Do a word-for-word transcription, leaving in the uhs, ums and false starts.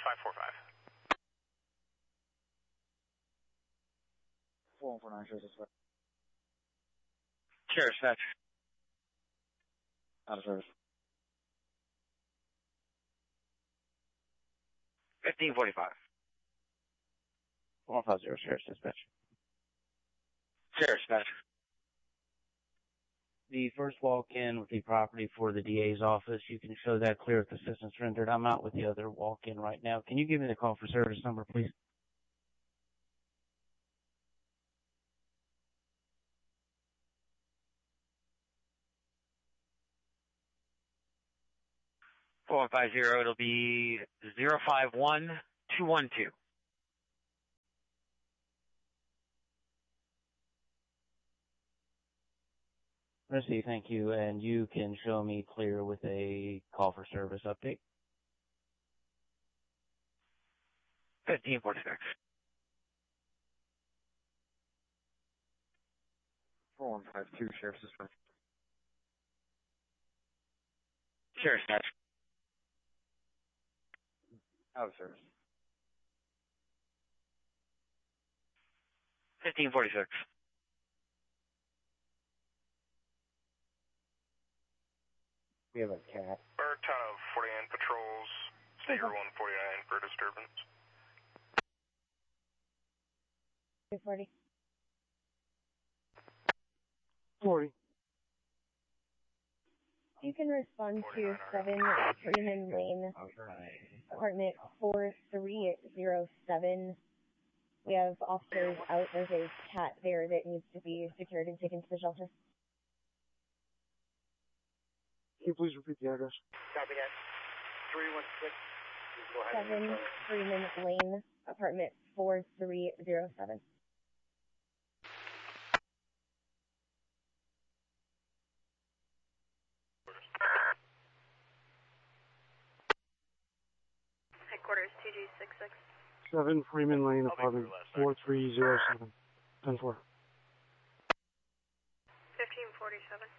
five four five. four one four nine, sheriff's dispatch. Sheriff's dispatch. Out of service. fifteen forty-five. one five zero, sheriff's dispatch. Sheriff's dispatch. The first walk-in with the property for the D A's office, you can show that clear with assistance rendered. I'm out with the other walk-in right now. Can you give me the call for service number, please? four one five zero, it'll be zero five one two one two. Mercy, thank you. And you can show me clear with a call for service update. fifteen forty-six. four one five two, sheriff's dispatch. Sheriff's dispatch. Out of service. fifteen forty-six. We have a cat. Burtown forty-nine patrols, State Route one forty-nine for disturbance. two forty. forty. You can respond to seven Freeman Lane, apartment four three zero seven. We have officers out. There's a cat there that needs to be secured and taken to the shelter. Can you please repeat the address? Copy that. three one six. Go ahead. seven Freeman Lane, apartment four three zero seven. Headquarters two G six six. seven Freeman Lane, apartment four three zero seven. ten four. fifteen forty-seven.